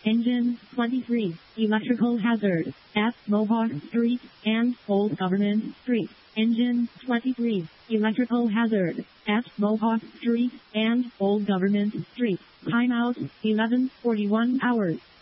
Engine 23, electrical hazard, at Mohawk Street and Old Government Street. Engine 23, electrical hazard, at Mohawk Street and Old Government Street. Timeout, 11:41 hours.